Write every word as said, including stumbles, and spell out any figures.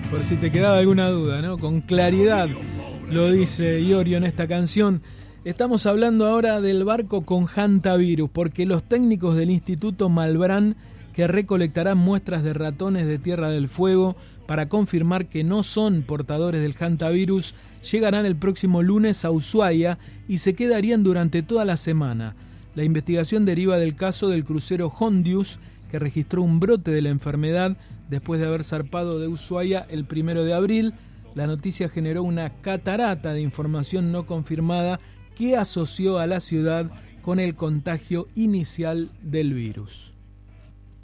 Por si te quedaba alguna duda, ¿no? Con claridad lo dice Iorio en esta canción. Estamos hablando ahora del barco con hantavirus, porque los técnicos del Instituto Malbrán, que recolectarán muestras de ratones de Tierra del Fuego para confirmar que no son portadores del hantavirus, llegarán el próximo lunes a Ushuaia y se quedarían durante toda la semana. La investigación deriva del caso del crucero Hondius, que registró un brote de la enfermedad después de haber zarpado de Ushuaia el primero de abril. La noticia generó una catarata de información no confirmada que asoció a la ciudad con el contagio inicial del virus.